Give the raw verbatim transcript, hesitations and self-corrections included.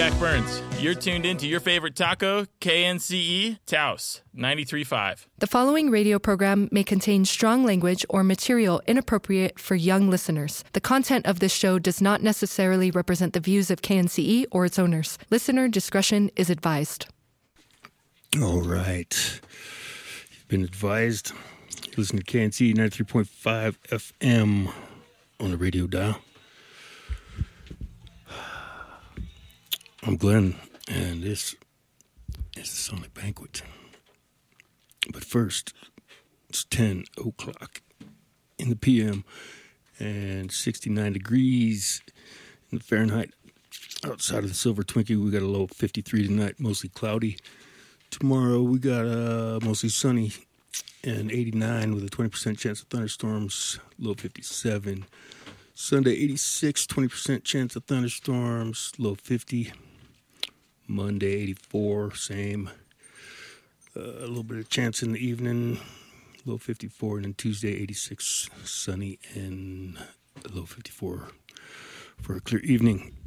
Jack Burns. You're tuned into your favorite taco, K N C E, Taos, ninety-three point five. The following radio program may contain strong language or material inappropriate for young listeners. The content of this show does not necessarily represent the views of K N C E or its owners. Listener discretion is advised. All right. You've been advised. Listen to K N C E ninety-three point five F M on the radio dial. I'm Glenn, and this is the Sonic Banquet. But first, it's ten o'clock in the P M and sixty-nine degrees in the Fahrenheit. Outside of the Silver Twinkie, we got a low of fifty-three tonight, mostly cloudy. Tomorrow, we got uh, mostly sunny and eighty-nine with a twenty percent chance of thunderstorms, low fifty-seven. Sunday, eighty-six, twenty percent chance of thunderstorms, low fifty. Monday, eighty-four, same. Uh, a little bit of chance in the evening, low fifty-four. And then Tuesday, eighty-six, sunny and low fifty-four for a clear evening.